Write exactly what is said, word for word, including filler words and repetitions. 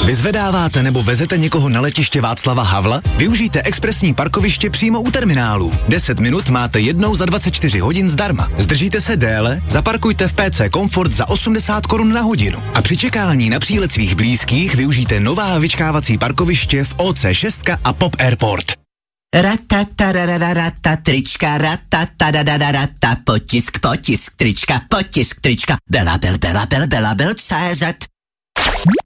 Vyzvedáváte nebo vezete někoho na letiště Václava Havla? Využijte expresní parkoviště přímo u terminálu. deset minut máte jednou za dvacet čtyři hodin zdarma. Zdržíte se déle? Zaparkujte v P C Komfort za osmdesát korun na hodinu. A při čekání na přílet svých blízkých využijte nová vyčkávací parkoviště v O C šest a Pop Airport. Ratatarararata, trička, ratatarararata, potisk, potisk, trička, potisk, trička, Bela, bel, bela, bel, bela, bel, C Z.